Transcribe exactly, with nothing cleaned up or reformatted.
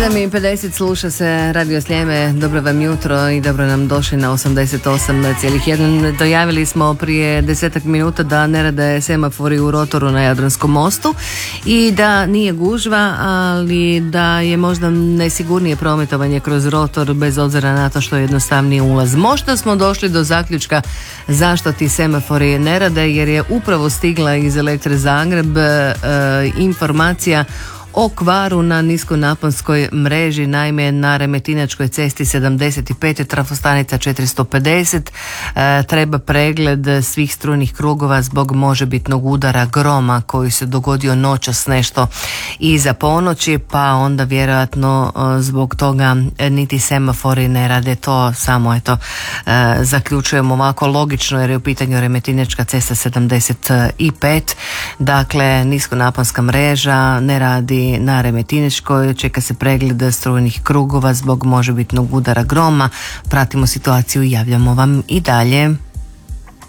sedam i pedeset sluša se Radio Sljeme. Dobro vam jutro i dobro nam došli na osamdeset osam zarez jedan. Dojavili smo prije desetak minuta da ne rade semafori u rotoru na Jadranskom mostu i da nije gužva, ali da je možda nesigurnije prometovanje kroz rotor bez obzira na to što je jednostavniji ulaz. Možda smo došli do zaključka zašto ti semafori ne rade, jer je upravo stigla iz Elektre Zagreb e, informacija o kvaru na niskonaponskoj mreži. Naime, na Remetinačkoj cesti sedamdeset pet trafostanica četiristo pedeset e, treba pregled svih strujnih krugova zbog možebitnog udara groma koji se dogodio noćas nešto iza ponoći, pa onda vjerojatno e, zbog toga niti semafori ne rade. To samo eto e, zaključujemo ovako logično, jer je u pitanju Remetinačka cesta sedamdeset pet. Dakle, niskonaponska mreža ne radi na Remetinačkoj, čeka se pregled strujnih krugova zbog možebitnog udara groma. Pratimo situaciju i javljamo vam i dalje.